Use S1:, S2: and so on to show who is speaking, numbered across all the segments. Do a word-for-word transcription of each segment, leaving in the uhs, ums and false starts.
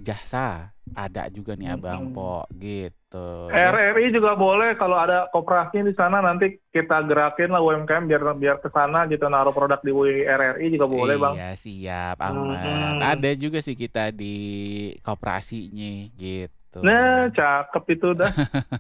S1: jasa, ada juga nih Abang
S2: Mhm.
S1: Po, gitu ya.
S2: R-R-I juga boleh kalau ada koperasinya di sana nanti kita gerakinlah U-M-K-M biar biar ke sana gitu naruh produk di W R-R-I juga boleh, Bang.
S1: Iya, siap, aman.
S2: Mhm.
S1: Ada juga sih kita di koperasinya, gitu.
S2: Nah, cakep itu dah.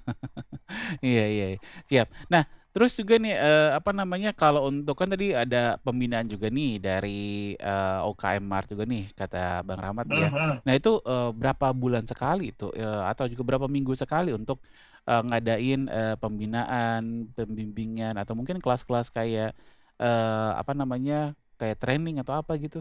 S1: Iya iya, siap. Nah, terus juga nih, eee, apa namanya, kalau untuk kan tadi ada pembinaan juga nih dari, eee, UKM Mart juga nih, kata Bang Rahmat
S2: Mhm
S1: ya.
S2: mhm.
S1: Nah itu, eee, berapa bulan sekali itu, eee, atau juga berapa minggu sekali untuk, eee, ngadain, eee, pembinaan, pembimbingan, atau mungkin kelas-kelas kayak, eee, apa namanya, kayak training atau apa gitu?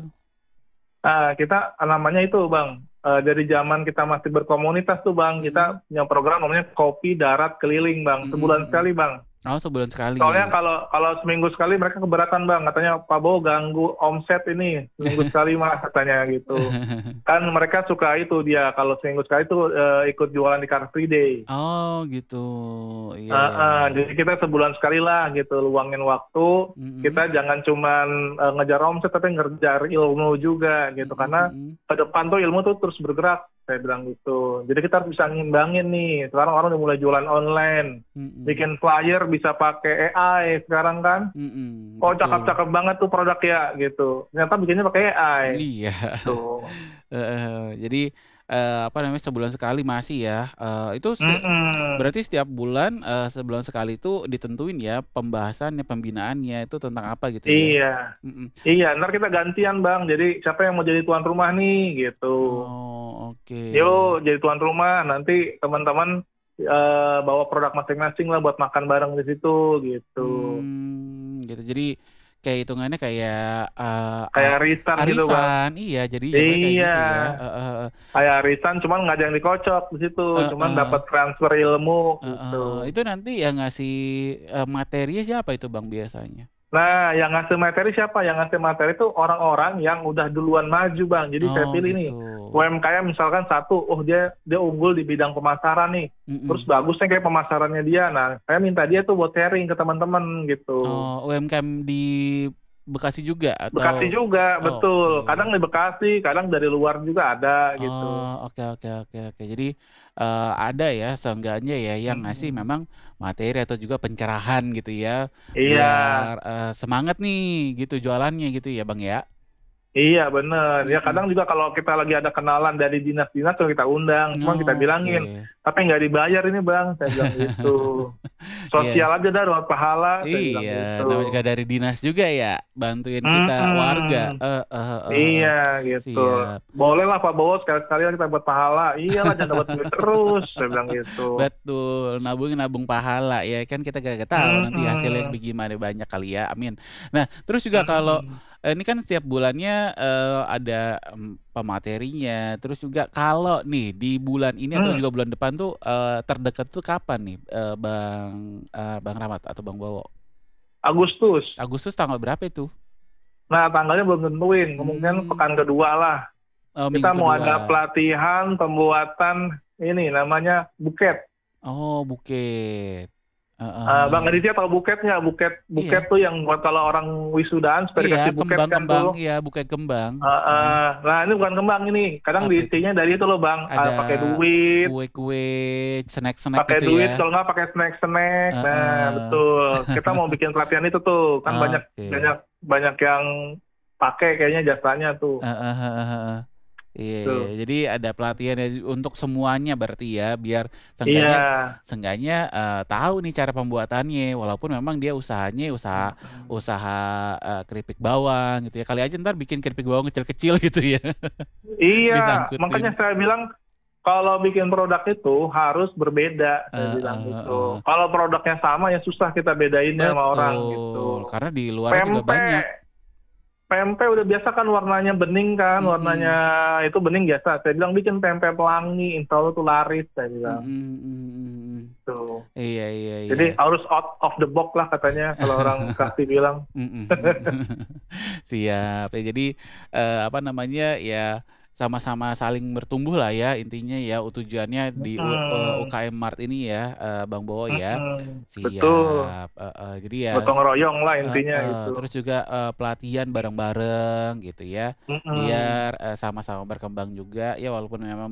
S2: Ah, kita namanya itu Bang, eee, dari zaman kita masih berkomunitas tuh Bang,
S1: Mhm.
S2: kita punya program namanya Kopi Darat Keliling Bang,
S1: Mhm
S2: sebulan
S1: mhm.
S2: sekali Bang.
S1: Oh, sebulan
S2: Soalnya
S1: sekali.
S2: kalau kalau seminggu sekali mereka keberatan Bang, katanya, "Pak Bowo ganggu omset ini, seminggu sekali Mas," katanya gitu. Kan mereka suka itu dia kalau seminggu sekali tuh, eee, ikut jualan di Car Free Day.
S1: Oh gitu, iya iya
S2: Heeh,
S1: iya.
S2: jadi kita sebulan sekalilah gitu luangin waktu,
S1: Mhm.
S2: kita jangan cuman, eee, ngejar omset tapi ngejar ilmu juga gitu,
S1: Mhm
S2: karena
S1: mhm.
S2: ke depan tuh ilmu tuh terus bergerak, saya bilang gitu. Jadi kita harus bisa ngimbangin nih, sekarang orang udah mulai jualan online,
S1: Mhm.
S2: bikin flyer bisa pakai A-I sekarang kan.
S1: Mhm,
S2: Oh
S1: betul.
S2: cakep-cakep banget tuh produk ya, gitu, ternyata bikinnya pakai A-I,
S1: Iya.
S2: gitu.
S1: Heeh heeh. Jadi, eee, apa namanya, sebulan sekali masih ya, eee, itu se
S2: Mhm.
S1: berarti setiap bulan, eee, sebulan sekali itu ditentuin ya pembahasannya, pembinaannya itu tentang apa gitu ya?
S2: Iya.
S1: Mhm.
S2: Iya, entar kita gantian Bang, jadi siapa yang mau jadi tuan rumah nih, gitu.
S1: Oh, oke.
S2: Yuk jadi tuan rumah, nanti teman-teman, eee, bawa produk masing-masing lah buat makan bareng di situ, gitu.
S1: Mmm, gitu. Jadi kayak hitungannya kayak, eee, a
S2: Kayak arisan gitu Bang.
S1: arisan, iya jadi jatuhnya kayak
S2: Iya,
S1: gitu ya, heeh heeh.
S2: kayak arisan cuman nggak ada yang dikocok di situ, cuman dapat
S1: Heeh.
S2: transfer ilmu,
S1: Heeh heeh.
S2: gitu.
S1: Itu nanti yang ngasih, eee, materinya siapa itu Bang biasanya?
S2: Nah, yang ngasih materi siapa? Yang ngasih materi itu orang-orang yang udah duluan maju Bang, jadi saya
S1: Oh
S2: pilih nih,
S1: gitu.
S2: U-M-K-M misalkan satu, oh dia dia unggul di bidang pemasaran nih, terus
S1: Mhm.
S2: bagus nih kayak pemasarannya dia, nah saya minta dia tuh buat sharing ke teman-teman, gitu.
S1: Oh, U-M-K-M di Bekasi juga
S2: Bekasi
S1: atau
S2: juga, betul. Kadang
S1: oke.
S2: di Bekasi, kadang dari luar juga ada, gitu.
S1: Oh, oke oke oke oke. Jadi, eee, ada ya seenggaknya ya yang ngasih
S2: Mhm.
S1: memang materi atau juga pencerahan gitu ya,
S2: Iya.
S1: biar, eee, semangat nih gitu jualannya gitu ya Bang ya?
S2: Iya bener, ya
S1: Mhm.
S2: kadang juga kalau kita lagi ada kenalan dari dinas-dinas tuh kita undang, cuman kita bilangin,
S1: Oke.
S2: "Tapi nggak dibayar ini Bang," saya bilang gitu.
S1: Iya.
S2: "Sosial aja dah dapat pahala," saya bilang
S1: Iya, namanya juga
S2: gitu.
S1: dari dinas juga ya, bantuin kita warga,
S2: Mhm.
S1: heeh heeh
S2: Iya
S1: heeh.
S2: gitu.
S1: Siap.
S2: "Bolehlah Pak Bowo sekali-sekali kita dapat pahala." "Iyalah jangan dapat duit terus," saya bilang gitu.
S1: Betul, nabung nabung pahala ya kan kita kagak tahu nanti hasilnya
S2: Mhm.
S1: bagaimana, banyak kali ya, amin. Nah terus juga kalau,
S2: Mhm.
S1: eee, ini kan setiap bulannya, eee, ada, mmm, pematerinya, terus juga kalau nih di bulan ini atau
S2: Mmm.
S1: juga bulan depan tuh, eee, terdekat tuh kapan nih, eee, Bang, eee, Bang Rahmat atau Bang Bowo?
S2: Agustus.
S1: Agustus tanggal berapa itu?
S2: Nah tanggalnya belum nentuin, kemungkinan
S1: Mmm.
S2: pekan kedua lah.
S1: Oh,
S2: Kita
S1: minggu
S2: mau ada
S1: kedua.
S2: pelatihan pembuatan ini namanya buket.
S1: Oh, buket. Heeh
S2: Eee, Bang
S1: heeh.
S2: Aditya tahu buket nggak? Buket buket
S1: Iya.
S2: tuh yang buat kalau orang wisudaan supaya
S1: Iya,
S2: dikasih buket kan
S1: kembang-kembang,
S2: tuh.
S1: iya buket kembang, heeh.
S2: Heeh, nah ini bukan kembang ini, kadang
S1: Apa itu?
S2: diisinya dari itu loh Bang,
S1: Ada
S2: eee, pakai duit
S1: kue-kue, snack-snack
S2: pakai
S1: gitu
S2: duit
S1: ya?
S2: kalau nggak pakai snack-snack, nah
S1: Heeh.
S2: betul. Kita mau bikin pelatihan itu tuh, kan banyak
S1: Oke.
S2: banyak banyak yang pakai kayaknya jasanya tuh.
S1: Heeh heeh heeh. Iya iya,
S2: Tuh.
S1: jadi ada pelatihan ya untuk semuanya berarti ya, biar seenggaknya
S2: Iya.
S1: seenggaknya, eee, tahu nih cara pembuatannya, walaupun memang dia usahanya usaha
S2: Mhm.
S1: usaha, eee, keripik bawang gitu ya, kali aja entar bikin keripik bawang kecil-kecil gitu ya,
S2: Iya, makanya
S1: disangkutin.
S2: saya bilang, kalau bikin produk itu harus berbeda, saya bilang
S1: Heeh
S2: gitu.
S1: heeh.
S2: Kalau produknya sama ya susah kita bedainnya sama orang
S1: Betul,
S2: gitu.
S1: karena di luaran juga banyak.
S2: Pempek pempek udah biasa kan warnanya bening kan, warnanya
S1: Mhm.
S2: itu bening biasa, saya bilang, "Bikin pempek pelangi, insya Allah tuh laris," saya
S1: Mhm
S2: bilang.
S1: mhm mhm mhm.
S2: Tuh.
S1: Iya iya iya.
S2: Jadi harus out of the box lah katanya kalau orang Bekasi bilang.
S1: Mhm mhm. Siap, ya jadi, eee, apa namanya, ya sama-sama saling bertumbuh lah ya intinya ya, tujuannya di u eee,
S2: Mhm.
S1: UKM Mart ini ya, eee, Bang Bowo ya.
S2: Mhm, betul.
S1: Siap, heeh, jadi ya s
S2: Gotong royong lah intinya
S1: heeh,
S2: gitu.
S1: terus juga, eee, pelatihan bareng-bareng gitu ya,
S2: Mhm.
S1: biar, eee, sama-sama berkembang juga, ya walaupun memang